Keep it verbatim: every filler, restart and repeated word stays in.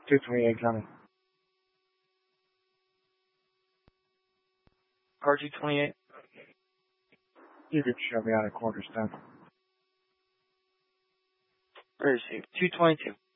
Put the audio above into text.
two twenty-eight coming. Car two twenty-eight. You could shove me out of quarters, then. Where is he? two twenty-two.